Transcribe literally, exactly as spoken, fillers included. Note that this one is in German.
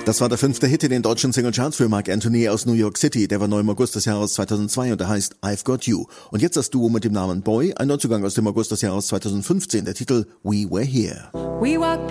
Das war der fünfte Hit in den deutschen Singlecharts für Marc Anthony aus New York City. Der war neu im August des Jahres zweitausendzwei und der heißt I've Got You. Und jetzt das Duo mit dem Namen Boy, ein Neuzugang aus dem August des Jahres zweitausendfünfzehn, der Titel We Were Here. We walk